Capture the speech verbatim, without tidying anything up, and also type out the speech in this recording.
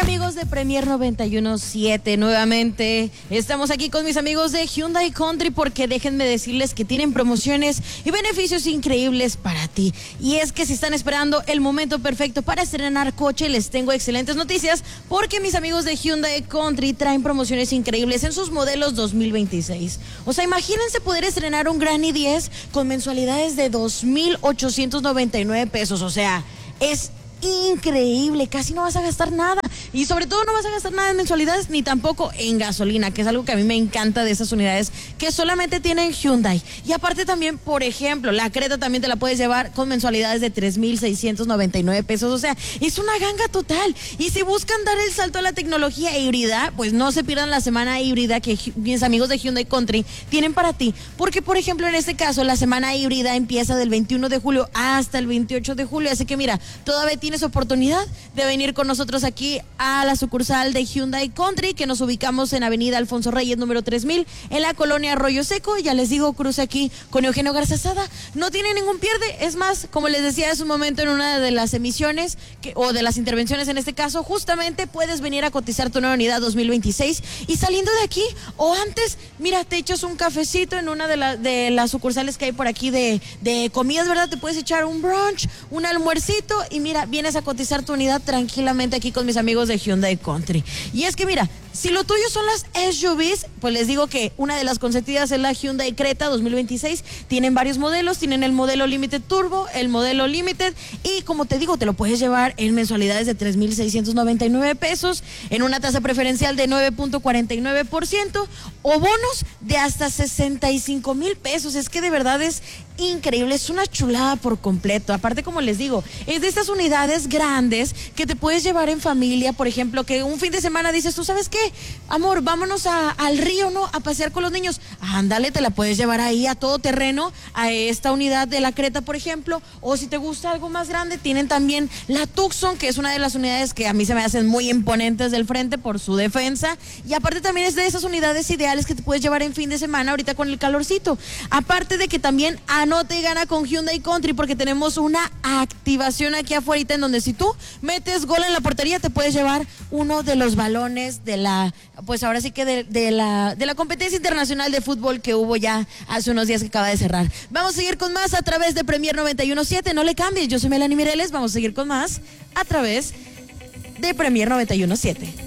amigos de Premier noventa y uno punto siete, nuevamente estamos aquí con mis amigos de Hyundai Country porque déjenme decirles que tienen promociones y beneficios increíbles para ti. Y es que si están esperando el momento perfecto para estrenar coche, les tengo excelentes noticias porque mis amigos de Hyundai Country traen promociones increíbles en sus modelos dos mil veintiséis. O sea, imagínense poder estrenar un Gran i diez con mensualidades de dos mil ochocientos noventa y nueve pesos. O sea, es increíble, casi no vas a gastar nada y sobre todo no vas a gastar nada en mensualidades ni tampoco en gasolina, que es algo que a mí me encanta de esas unidades que solamente tienen Hyundai. Y aparte también, por ejemplo, la Creta también te la puedes llevar con mensualidades de tres mil seiscientos noventa y nueve pesos, o sea, es una ganga total. Y si buscan dar el salto a la tecnología híbrida, pues no se pierdan la semana híbrida que mis amigos de Hyundai Country tienen para ti, porque por ejemplo en este caso la semana híbrida empieza del veintiuno de julio hasta el veintiocho de julio, así que mira, todavía tienes oportunidad de venir con nosotros aquí a la sucursal de Hyundai Country, que nos ubicamos en Avenida Alfonso Reyes número tres mil, en la colonia Arroyo Seco. Ya les digo, cruce aquí con Eugenio Garza Sada, no tiene ningún pierde. Es más, como les decía hace un momento en una de las emisiones que, o de las intervenciones en este caso, justamente puedes venir a cotizar tu nueva unidad dos mil veintiséis y saliendo de aquí o antes, mira, te echas un cafecito en una de, la, de las sucursales que hay por aquí de, de comidas, ¿verdad? Te puedes echar un brunch, un almuercito y mira, vienes a cotizar tu unidad tranquilamente aquí con mis amigos de Hyundai Country. Y es que mira, si lo tuyo son las S U Vs, pues les digo que una de las consentidas es la Hyundai Creta dos mil veintiséis. Tienen varios modelos, tienen el modelo Limited Turbo, el modelo Limited, y como te digo, te lo puedes llevar en mensualidades de tres mil seiscientos noventa y nueve pesos, en una tasa preferencial de nueve punto cuarenta y nueve por ciento o bonos de hasta sesenta y cinco mil pesos. Es que de verdad es increíble, es una chulada por completo. Aparte, como les digo, es de estas unidades grandes que te puedes llevar en familia. Por ejemplo, que un fin de semana dices, ¿tú sabes qué? Amor, vámonos a, al río, ¿no? A pasear con los niños. Ándale, te la puedes llevar ahí a todo terreno, a esta unidad de la Creta, por ejemplo. O si te gusta algo más grande, tienen también la Tucson, que es una de las unidades que a mí se me hacen muy imponentes del frente por su defensa. Y aparte también es de esas unidades ideales que te puedes llevar en fin de semana ahorita con el calorcito. Aparte de que también anota y gana con Hyundai Country porque tenemos una activación aquí afuera en donde si tú metes gol en la portería te puedes llevar uno de los balones de la, pues ahora sí que de, de la de la competencia internacional de fútbol que hubo ya hace unos días que acaba de cerrar. Vamos a seguir con más a través de Premier noventa y uno punto siete, no le cambies, yo soy Melanie Mireles, vamos a seguir con más a través de Premier noventa y uno punto siete.